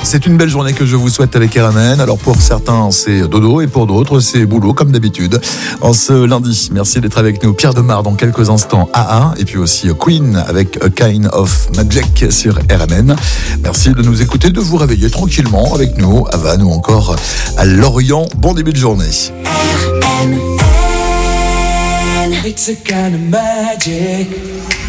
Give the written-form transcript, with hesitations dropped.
C'est une belle journée que je vous souhaite avec RMN. Alors pour certains, c'est dodo et pour d'autres, c'est boulot comme d'habitude. En ce lundi, merci d'être avec nous. Pierre Demar dans quelques instants, AA, et puis aussi Queen avec A Kind of Magic sur RMN. Merci de nous écouter, de vous réveiller tranquillement avec nous à Vannes ou encore à Lorient. Bon début de journée. RMN. It's a kind of magic.